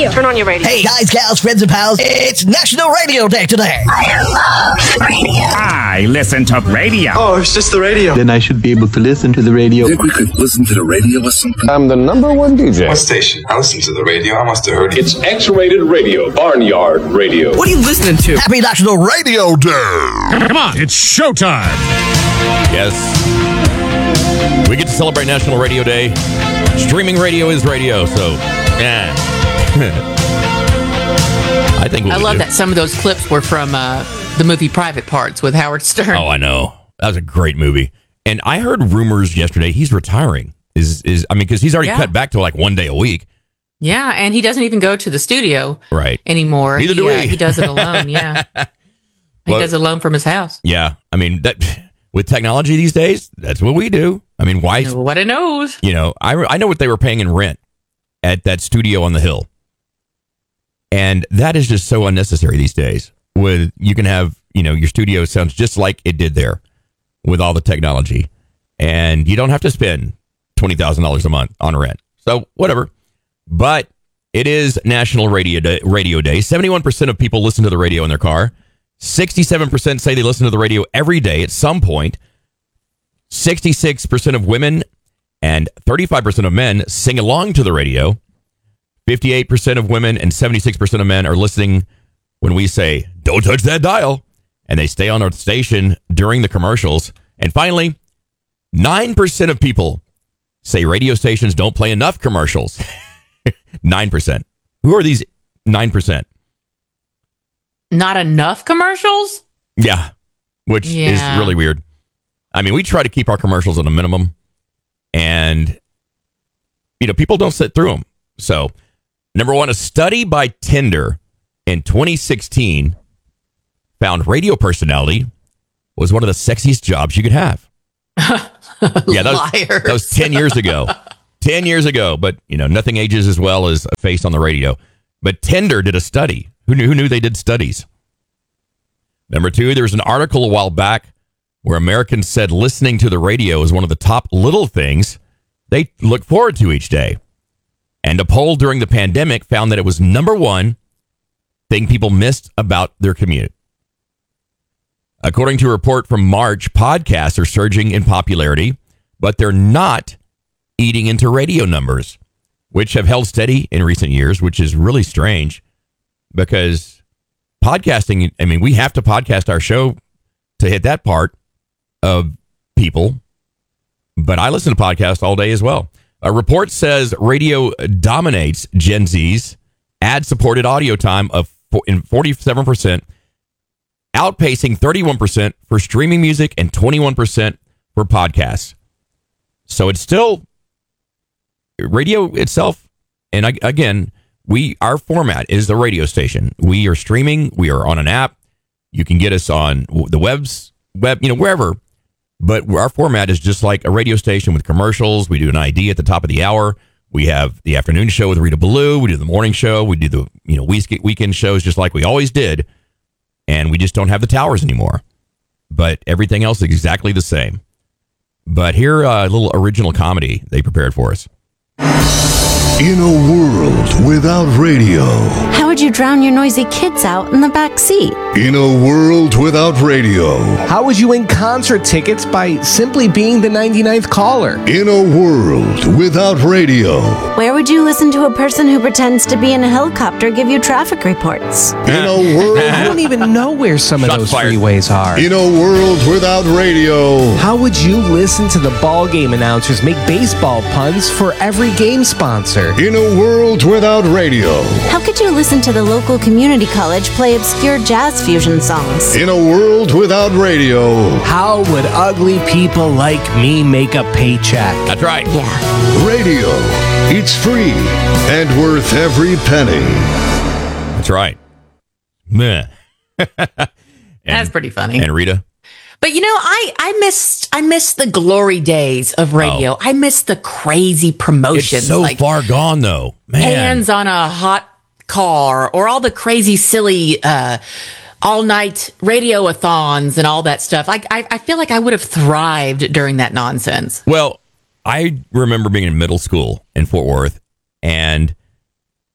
radio. Turn on your radio. Hey, guys, gals, friends, and pals, it's National Radio Day today. I love radio. I listen to radio. Oh, it's just the radio. Then I should be able to listen to the radio. I think we could listen to the radio or something. I'm the #1 DJ. What station? I listen to the radio. I must have heard it. It's X-rated radio, Barnyard Radio. What are you listening to? Happy National Radio Day. Come on, it's showtime. Yes. We get to celebrate National Radio Day. Streaming radio is radio, so yeah. I think I love that some of those clips were from the movie Private Parts with Howard Stern. Oh, I know. That was a great movie. And I heard rumors yesterday he's retiring. Because he's already cut back to like 1 day a week. Yeah, and he doesn't even go to the studio anymore. Neither do we. He does it alone, yeah. He does it alone from his house. Yeah. I mean, that with technology these days, that's what we do. I mean, why? What it knows. You know, I know what they were paying in rent at that studio on the hill. And that is just so unnecessary these days. You can have, your studio sounds just like it did there with all the technology. And you don't have to spend $20,000 a month on rent. So whatever. But it is National Radio Day. 71% of people listen to the radio in their car. 67% say they listen to the radio every day at some point. 66% of women and 35% of men sing along to the radio. 58% of women and 76% of men are listening when we say, don't touch that dial. And they stay on our station during the commercials. And finally, 9% of people say radio stations don't play enough commercials. 9%. Who are these 9%? Not enough commercials? Yeah, which is really weird. I mean, we try to keep our commercials at a minimum. And, people don't sit through them. So, number one, a study by Tinder in 2016 found radio personality was one of the sexiest jobs you could have. Yeah, that was 10 years ago. 10 years ago, but, nothing ages as well as a face on the radio. But Tinder did a study. Who knew they did studies? Number two, there's an article a while back where Americans said listening to the radio is one of the top little things they look forward to each day. And a poll during the pandemic found that it was number one thing people missed about their commute. According to a report from March, podcasts are surging in popularity, but they're not eating into radio numbers, which have held steady in recent years, which is really strange because podcasting, we have to podcast our show to hit that part of people, but I listen to podcasts all day as well. A report says radio dominates Gen Z's ad-supported audio time of 47%, outpacing 31% for streaming music and 21% for podcasts. So it's still radio itself. And again, our format is the radio station. We are streaming. We are on an app. You can get us on the web, wherever. But our format is just like a radio station with commercials. We do an ID at the top of the hour. We have the afternoon show with Rita Ballou. We do the morning show. We do the weekend shows just like we always did. And we just don't have the towers anymore. But everything else is exactly the same. But here, a little original comedy they prepared for us. In a world without radio. How would you drown your noisy kids out in the back seat? In a world without radio. How would you win concert tickets by simply being the 99th caller? In a world without radio. Where would you listen to a person who pretends to be in a helicopter give you traffic reports? In a world... I don't even know where some of those freeways are. In a world without radio. How would you listen to the ball game announcers make baseball puns for every game sponsor? In a world without radio. How could you listen to the local community college play obscure jazz fusion songs? In a world without radio. How would ugly people like me make a paycheck? That's right. Yeah. Radio. It's free and worth every penny. That's right. Meh. That's pretty funny. And Rita? But I miss the glory days of radio. Oh. I miss the crazy promotions. It's so far gone, though. Man. Hands on a hot car, or all the crazy, silly, all-night radio-a-thons and all that stuff. I feel like I would have thrived during that nonsense. Well, I remember being in middle school in Fort Worth, and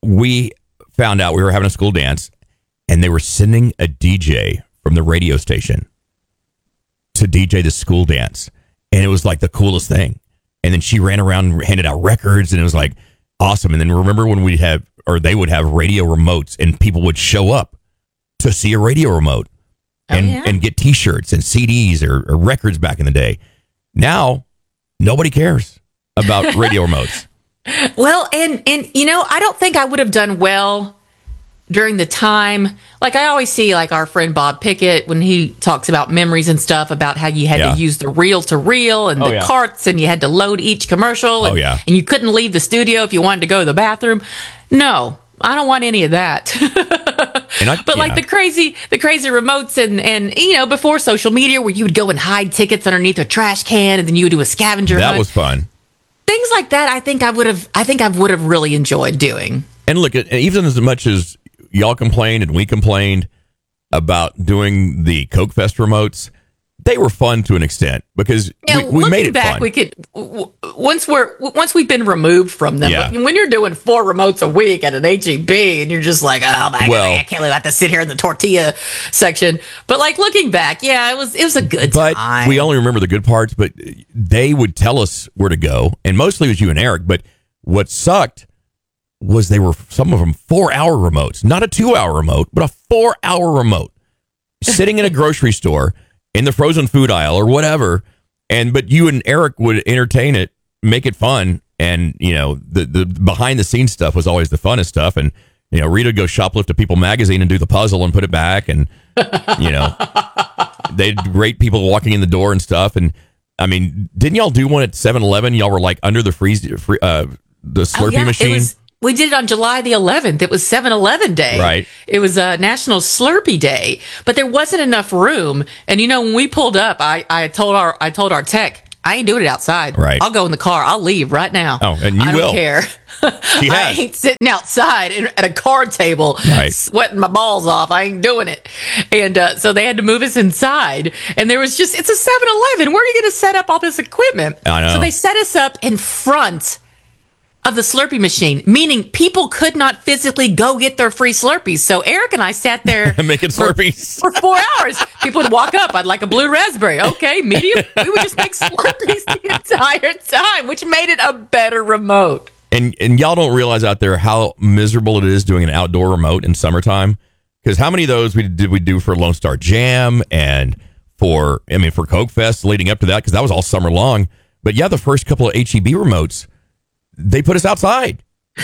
we found out we were having a school dance, and they were sending a DJ from the radio station to DJ the school dance. And it was like the coolest thing. And then she ran around and handed out records, and it was like awesome. And then remember when they would have radio remotes, and people would show up to see a radio remote and get T-shirts and CDs or records back in the day. Now, nobody cares about radio remotes. Well, and I don't think I would have done well during the time. Like, I always see, like, our friend Bob Pickett, when he talks about memories and stuff, about how you had to use the reel-to-reel and the carts, and you had to load each commercial, and you couldn't leave the studio if you wanted to go to the bathroom. No, I don't want any of that. But like the crazy remotes and before social media, where you would go and hide tickets underneath a trash can, and then you would do a scavenger hunt. That was fun. Things like that, I think I would have really enjoyed doing. And look, even as much as y'all complained and we complained about doing the Coke Fest remotes, they were fun to an extent because we made it back, fun. We could once we've been removed from them. Yeah. When you're doing 4 remotes a week at an HEB, and you're just like, oh my God, I can't believe I have to sit here in the tortilla section. But like looking back, it was a good time. But we only remember the good parts. But they would tell us where to go, and mostly it was you and Eric. But what sucked was they were, some of them, 4-hour remotes, not a 2-hour remote, but a 4-hour remote, sitting in a grocery store in the frozen food aisle or whatever. But you and Eric would entertain it, make it fun. And, the behind the scenes stuff was always the funnest stuff. And, Rita would go shoplift a People magazine and do the puzzle and put it back. And, they'd rate people walking in the door and stuff. And I mean, didn't y'all do one at 7-Eleven? Y'all were like under the the Slurpee machine. We did it on July the 11th. It was 7-Eleven Day. Right. It was National Slurpee Day, but there wasn't enough room. And when we pulled up, I told our tech, I ain't doing it outside. Right. I'll go in the car. I'll leave right now. Oh, and I don't care. I ain't sitting outside at a card table, sweating my balls off. I ain't doing it. And so they had to move us inside. And there was it's a 7-Eleven. Where are you going to set up all this equipment? I know. So they set us up in front of the Slurpee machine, meaning people could not physically go get their free Slurpees. So Eric and I sat there making Slurpees for 4 hours. People would walk up. I'd like a blue raspberry. Okay, medium. We would just make Slurpees the entire time, which made it a better remote. And y'all don't realize out there how miserable it is doing an outdoor remote in summertime. Because how many of those did we do for Lone Star Jam and for Coke Fest leading up to that? Because that was all summer long. But the first couple of HEB remotes, they put us outside.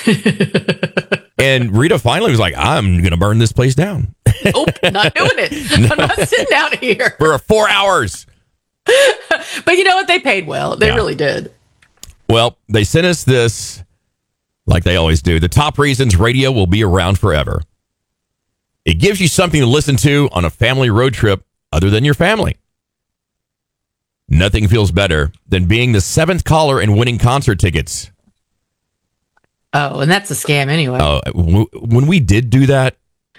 And Rita finally was like, I'm going to burn this place down. Nope, not doing it. I'm not sitting out here. For 4 hours. But you know what? They paid well. They really did. Well, they sent us this, like they always do. The top reasons radio will be around forever. It gives you something to listen to on a family road trip other than your family. Nothing feels better than being the 7th caller and winning concert tickets. Oh, and that's a scam anyway. When we did do that,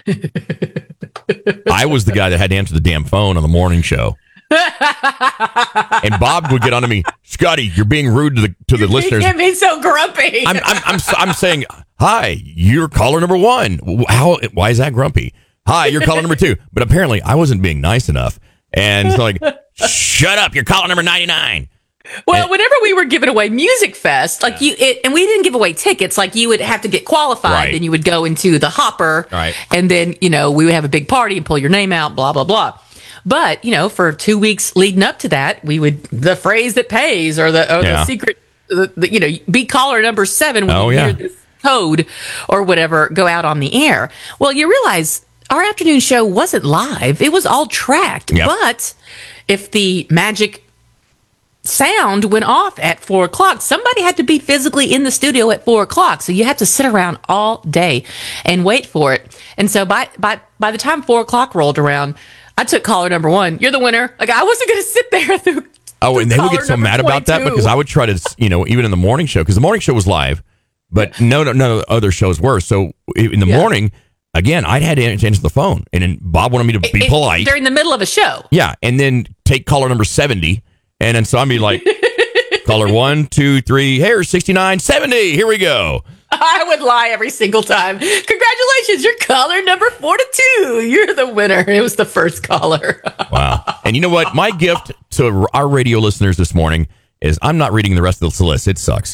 I was the guy that had to answer the damn phone on the morning show. And Bob would get on to me, Scotty, you're being rude to the listeners. You're being so grumpy. I'm saying, hi, you're caller number 1. Why is that grumpy? Hi, you're caller number 2. But apparently I wasn't being nice enough. And it's like, shut up, you're caller number 99. Well, whenever we were giving away Music Fest, and we didn't give away tickets, like you would have to get qualified, and you would go into the hopper, and then, we would have a big party and pull your name out, blah, blah, blah. But, for 2 weeks leading up to that, we would, the phrase that pays or the secret, be caller number 7 when you hear this code or whatever go out on the air. Well, you realize our afternoon show wasn't live. It was all tracked. Yep. But if the magic sound went off at 4 o'clock, somebody had to be physically in the studio at 4 o'clock. So you had to sit around all day and wait for it. And so by the time 4 o'clock rolled around, I took caller number 1. You're the winner. Like, I wasn't going to sit there through. And they would get so mad about that because I would try to, even in the morning show, because the morning show was live, but none of the other shows were. So in the morning, again, I'd had to answer the phone, and then Bob wanted me to be polite during the middle of a show. Yeah, and then take caller number 70. And then so I'd be like, caller 1, 2, 3, here's 69, 70, here we go. I would lie every single time. Congratulations, you're caller number 42. You're the winner. It was the first caller. Wow. And you know what? My gift to our radio listeners this morning is I'm not reading the rest of the list. It sucks.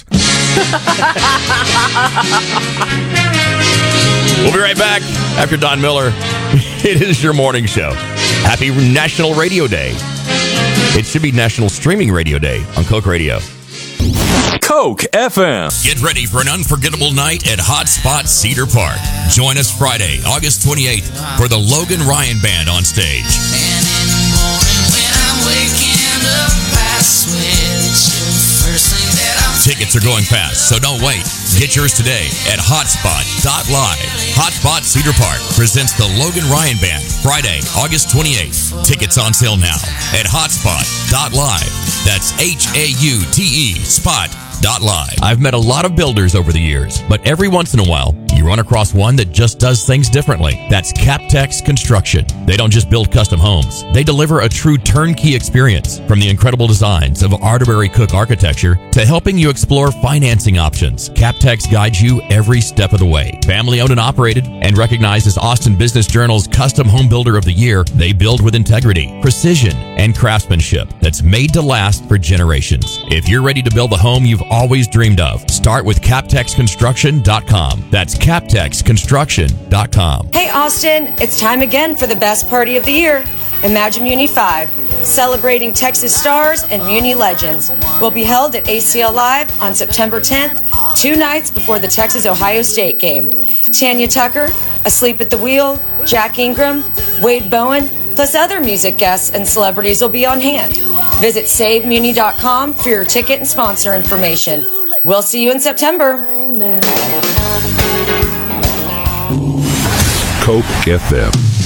We'll be right back after Don Miller. It is your morning show. Happy National Radio Day. It should be National Streaming Radio Day on Coke Radio. Coke FM. Get ready for an unforgettable night at Hotspot Cedar Park. Join us Friday, August 28th for the Logan Ryan Band on stage. And in the morning when I'm waking up, I switch to the first thing that I'm Tickets are going fast, so don't wait. Get yours today at hotspot.live. Hotspot Cedar Park presents the Logan Ryan Band Friday, August 28th. Tickets on sale now at hotspot.live. That's HAUTE spot.live. I've met a lot of builders over the years, but every once in a while, you run across one that just does things differently. That's Captex Construction. They don't just build custom homes. They deliver a true turnkey experience, from the incredible designs of Arterbury Cook architecture to helping you explore financing options. Captex guides you every step of the way. Family owned and operated and recognized as Austin Business Journal's Custom Home Builder of the Year, they build with integrity, precision, and craftsmanship that's made to last for generations. If you're ready to build the home you've always dreamed of, start with CaptexConstruction.com. That's CaptexConstruction.com. Hey Austin, it's time again for the best party of the year. Imagine Muni 5, celebrating Texas stars and Muni legends, will be held at ACL Live on September 10th, 2 nights before the Texas-Ohio State game. Tanya Tucker, Asleep at the Wheel, Jack Ingram, Wade Bowen, plus other music guests and celebrities will be on hand. Visit SaveMuni.com for your ticket and sponsor information. We'll see you in September. Coke FM.